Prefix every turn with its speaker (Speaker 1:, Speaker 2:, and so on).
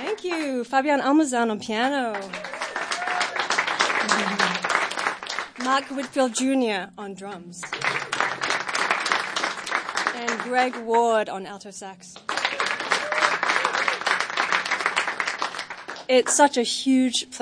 Speaker 1: Thank you. Fabian Almazan on piano. Mark Whitfield Jr. on drums. And Greg Ward on alto sax. It's such a huge pleasure